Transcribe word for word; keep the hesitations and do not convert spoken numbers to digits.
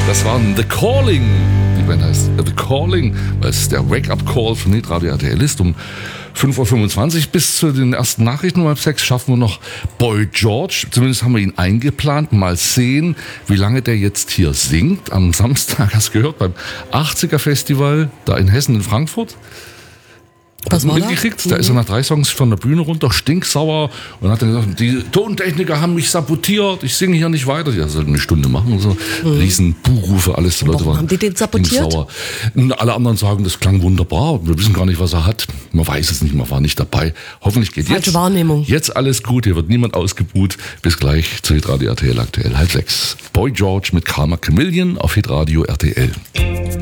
Das waren The Calling. Die Band heißt The Calling, weil es der Wake-up-Call von Hitradio R T L ist. Um fünf Uhr fünfundzwanzig bis zu den ersten Nachrichten um halb sechs schaffen wir noch Boy George. Zumindest haben wir ihn eingeplant. Mal sehen, wie lange der jetzt hier singt. Am Samstag, hast du gehört, beim achtziger Festival, da in Hessen, in Frankfurt. Was war mitgekriegt? da? Da ist er nach drei Songs von der Bühne runter, stinksauer, und hat dann gesagt, die Tontechniker haben mich sabotiert, ich singe hier nicht weiter. Ja, sollten eine Stunde machen und so. Mhm. Riesen Buhrufe, alles. Die Leute Warum waren haben die den sabotiert? stinksauer. Und alle anderen sagen, das klang wunderbar. Wir wissen gar nicht, was er hat. Man weiß es nicht, man war nicht dabei. Hoffentlich geht Falsche jetzt, Wahrnehmung. jetzt alles gut. Hier wird niemand ausgebuht. Bis gleich zu Hitradio R T L aktuell halb sechs. Boy George mit Karma Chameleon auf Hitradio R T L.